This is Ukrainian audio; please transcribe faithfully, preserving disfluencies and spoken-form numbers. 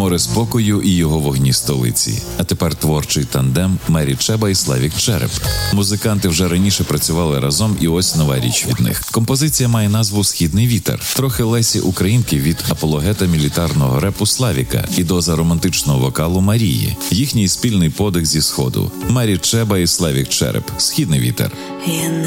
море спокою і його вогні столиці. А тепер творчий тандем Мері Чеба і Славік Череп. Музиканти вже раніше працювали разом, і ось нова річ від них. Композиція має назву «Східний вітер». Трохи Лесі Українки від апологета мілітарного репу Славіка і доза романтичного вокалу Марії. Їхній спільний подих зі Сходу. Мері Чеба і Славік Череп. «Східний вітер».